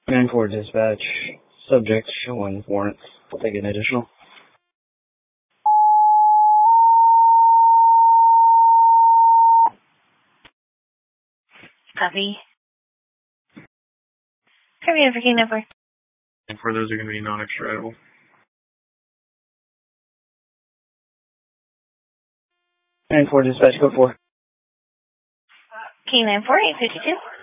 Man for dispatch. Subject showing warrants. We'll take an additional. Copy. Copy everything number. And for those are going to be non-extraditable. And for dispatch code 4. K94852.